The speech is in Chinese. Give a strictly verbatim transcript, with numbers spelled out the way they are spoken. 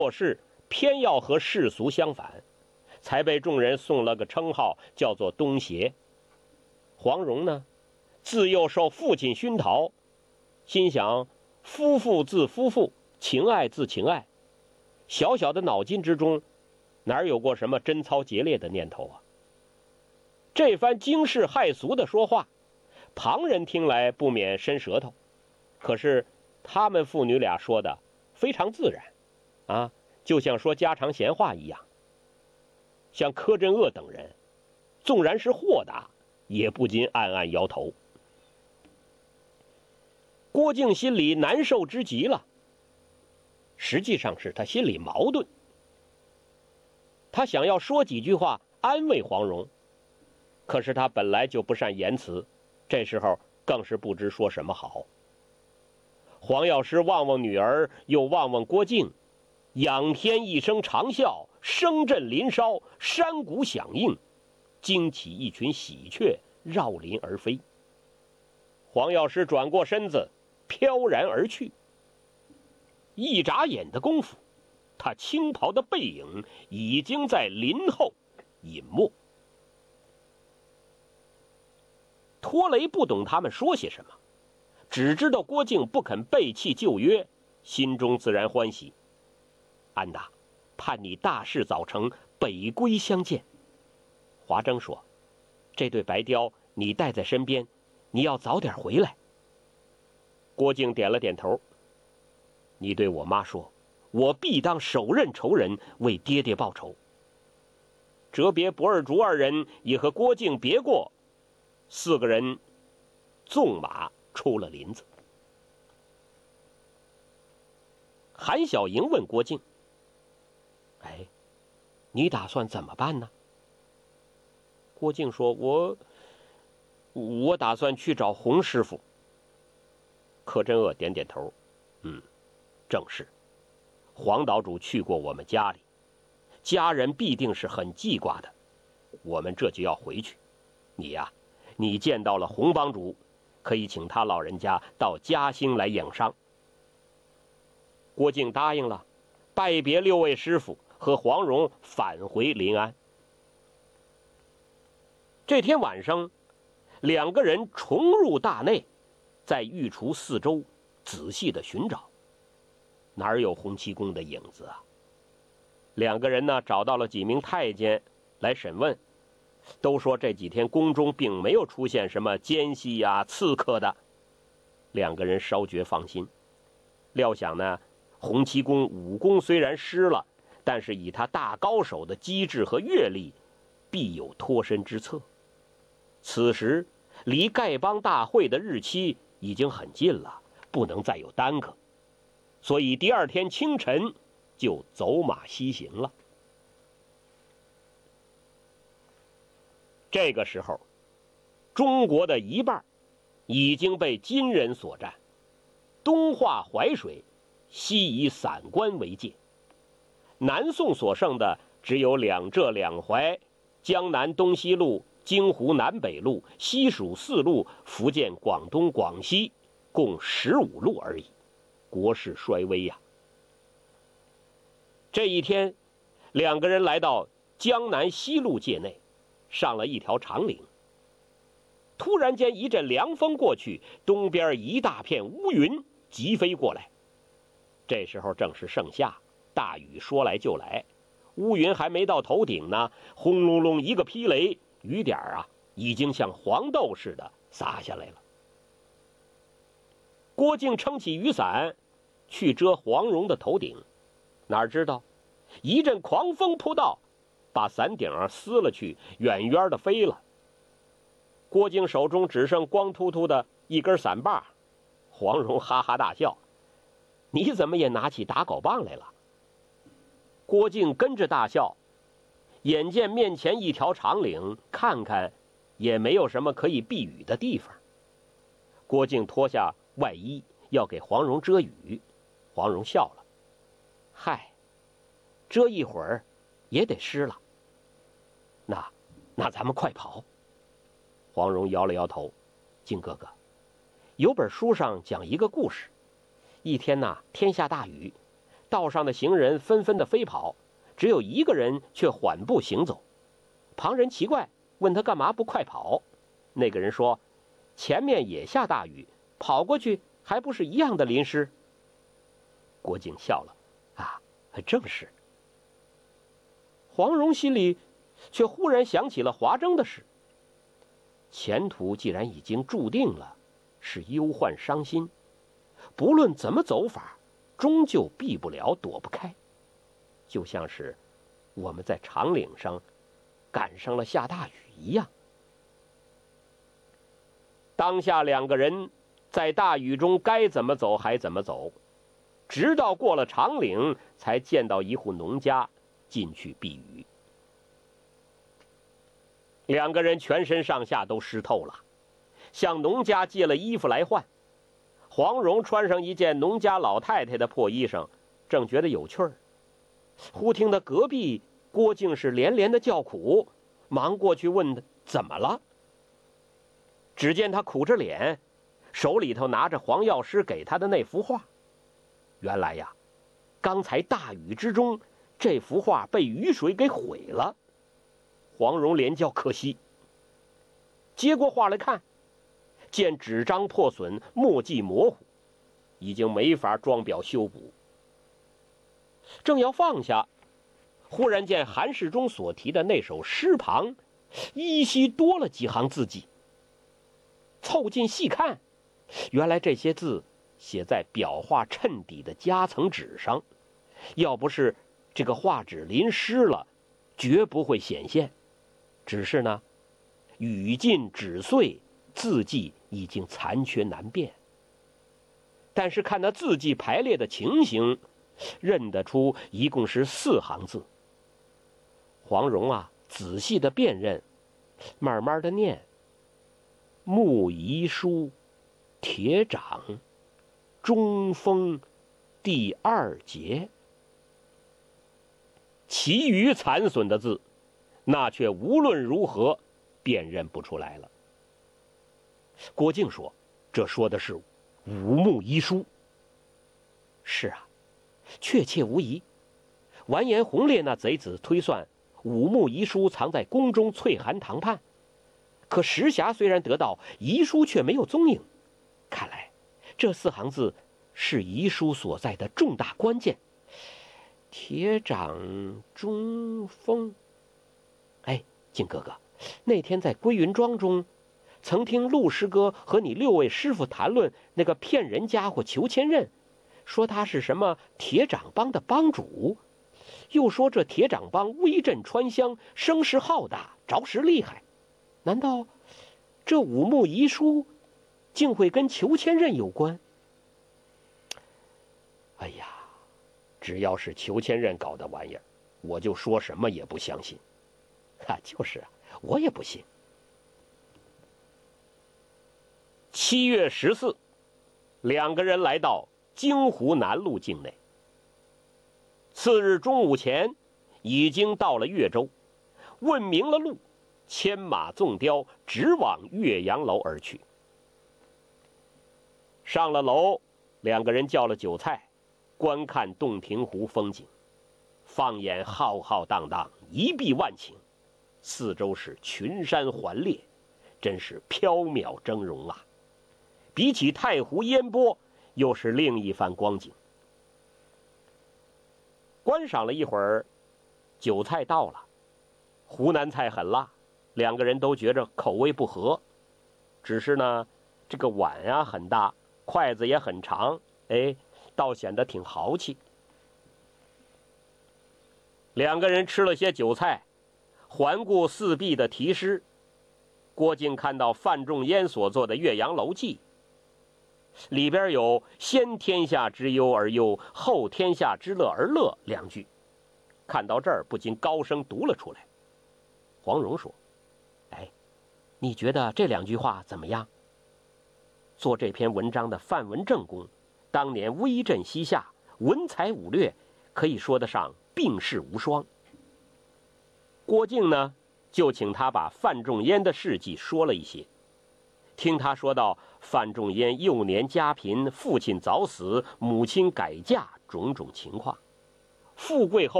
做事偏要和世俗相反，才被众人送了个称号，叫做东邪。黄蓉呢，自幼受父亲熏陶，心想夫妇自夫妇，情爱自情爱，小小的脑筋之中哪有过什么贞操节烈的念头啊？这番惊世骇俗的说话，旁人听来不免伸舌头，可是他们父女俩说的非常自然啊，就像说家常闲话一样。像柯镇恶等人纵然是豁达，也不禁暗暗摇头。郭靖心里难受之极了，实际上是他心里矛盾。他想要说几句话安慰黄蓉，可是他本来就不善言辞，这时候更是不知说什么好。黄药师望望女儿，又望望郭靖，仰天一声长啸，声震林梢，山谷响应，惊起一群喜鹊绕林而飞。黄药师转过身子，飘然而去。一眨眼的功夫，他青袍的背影已经在林后隐没。托雷不懂他们说些什么，只知道郭靖不肯背弃旧约，心中自然欢喜。安娜，盼你大事早成，北归相见。华筝说，这对白雕你带在身边，你要早点回来。郭靖点了点头，你对我妈说，我必当手刃仇人，为爹爹报仇。哲别、不二竹二人也和郭靖别过，四个人纵马出了林子。韩小莹问郭靖，哎，你打算怎么办呢？郭靖说，我我打算去找洪师傅。柯镇恶点点头，嗯，正是。黄岛主去过我们家里，家人必定是很记挂的。我们这就要回去。你呀、啊，你见到了洪帮主，可以请他老人家到嘉兴来养伤。郭靖答应了，拜别六位师傅，和黄蓉返回临安。这天晚上，两个人重入大内，在御厨四周仔细的寻找，哪有洪七公的影子啊？两个人呢，找到了几名太监来审问，都说这几天宫中并没有出现什么奸细呀、啊、刺客的。两个人稍觉放心，料想呢，洪七公武功虽然失了，但是以他大高手的机智和阅历，必有脱身之策。此时离丐帮大会的日期已经很近了，不能再有耽搁，所以第二天清晨就走马西行了。这个时候，中国的一半已经被金人所占，东划淮水，西以散关为界。南宋所剩的只有两浙两淮、江南东西路、京湖南北路、西蜀四路、福建、广东、广西，共十五路而已，国势衰微呀、啊。这一天，两个人来到江南西路界内，上了一条长岭。突然间一阵凉风过去，东边一大片乌云疾飞过来。这时候正是盛夏，大雨说来就来，乌云还没到头顶呢，轰隆隆一个霹雷，雨点啊已经像黄豆似的洒下来了。郭靖撑起雨伞去遮黄蓉的头顶，哪知道一阵狂风扑到，把伞顶啊撕了去，远远的飞了。郭靖手中只剩光秃秃的一根伞把，黄蓉哈哈大笑，你怎么也拿起打狗棒来了？郭靖跟着大笑，眼见面前一条长岭，看看也没有什么可以避雨的地方。郭靖脱下外衣要给黄蓉遮雨，黄蓉笑了，嗨，遮一会儿也得湿了。那那咱们快跑。黄蓉摇了摇头，靖哥哥，有本书上讲一个故事，一天呐，天下大雨， 道上的行人纷纷的飞跑，只有一个人却缓步行走。旁人奇怪，问他干嘛不快跑？那个人说：“前面也下大雨，跑过去还不是一样的淋湿？”郭靖笑了：“啊，正是。”黄蓉心里却忽然想起了华筝的事。前途既然已经注定了，是忧患伤心，不论怎么走法，终究避不了躲不开。就像是我们在长岭上赶上了下大雨一样。当下两个人在大雨中该怎么走还怎么走，直到过了长岭，才见到一户农家，进去避雨。两个人全身上下都湿透了，向农家借了衣服来换。黄蓉穿上一件农家老太太的破衣裳，正觉得有趣儿，忽听得隔壁郭靖是连连的叫苦，忙过去问他怎么了。只见他苦着脸，手里头拿着黄药师给他的那幅画。原来呀，刚才大雨之中，这幅画被雨水给毁了。黄蓉连叫可惜，接过画来看，见纸张破损，墨迹模糊，已经没法装裱修补。正要放下，忽然见韩世忠所题的那首诗旁，依稀多了几行字迹。凑近细看，原来这些字写在裱画衬底的夹层纸上，要不是这个画纸淋湿了，绝不会显现。只是呢，雨尽纸碎，字迹已经残缺难辨。但是看那字迹排列的情形，认得出一共是四行字。黄蓉啊，仔细的辨认，慢慢的念：木遗书，铁掌，中锋，第二节。其余残损的字，那却无论如何辨认不出来了。郭靖说：“这说的是五木遗书。”是啊，确切无疑。完颜洪烈那贼子推算，五木遗书藏在宫中翠寒堂畔，可石匣虽然得到，遗书却没有踪影。看来这四行字是遗书所在的重大关键。铁掌中锋。哎，靖哥哥，那天在归云庄中，曾听陆师哥和你六位师傅谈论那个骗人家伙裘千仞，说他是什么铁掌帮的帮主，又说这铁掌帮威震川湘，声势浩大，着实厉害。难道这五木遗书竟会跟裘千仞有关？哎呀，只要是裘千仞搞的玩意儿，我就说什么也不相信。啊，就是啊，我也不信。七月十四，两个人来到京湖南路境内。次日中午前，已经到了岳州，问明了路，牵马纵雕，直往岳阳楼而去。上了楼，两个人叫了酒菜，观看洞庭湖风景。放眼浩浩荡荡，一碧万顷，四周是群山环列，真是缥缈峥嵘啊！比起太湖烟波，又是另一番光景。观赏了一会儿，酒菜到了。湖南菜很辣，两个人都觉着口味不合。只是呢，这个碗啊很大，筷子也很长，哎，倒显得挺豪气。两个人吃了些酒菜，环顾四壁的题诗。郭靖看到范仲淹所作的《岳阳楼记》，里边有先天下之忧而忧，后天下之乐而乐两句，看到这儿不禁高声读了出来。黄蓉说：“哎，你觉得这两句话怎么样？”做这篇文章的范文正公，当年威震西夏，文才武略可以说得上并世无双。郭靖呢，就请他把范仲淹的事迹说了一些。听他说到范仲淹幼年家贫，父亲早死，母亲改嫁， 种种情况。富贵后